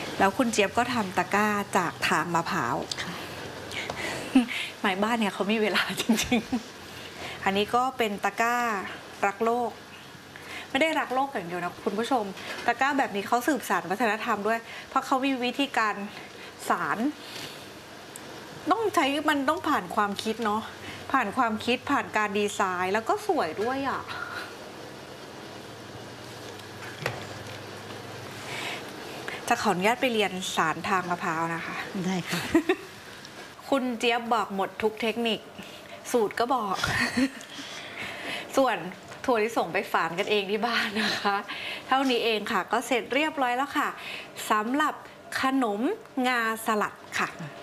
แล้วคุณเจี๊ยบก็ทำตะกร้าจากทางมะพร้าวหมายบ้านเนี่ยเขามีเวลาจริงๆอันนี้ก็เป็นตะกร้ารักโลกไม่ได้รักโลกอย่างเดียวนะคุณผู้ชมตะกร้าแบบนี้เขาสืบสานวัฒนธรรมด้วยเพราะเขามีวิธีการสารต้องใช้มันต้องผ่านความคิดเนาะผ่านความคิดผ่านการดีไซน์แล้วก็สวยด้วยอ่ะจะขออนุญาตไปเรียนสารทางมะพร้าวนะคะได้ค่ะคุณเจี๊ยบบอกหมดทุกเทคนิคสูตรก็บอก ส่วนถั่วลิสงไปฝานกันเองที่บ้านนะคะเท่านี้เองค่ะก็เสร็จเรียบร้อยแล้วค่ะสำหรับขนมงาสลัดค่ะ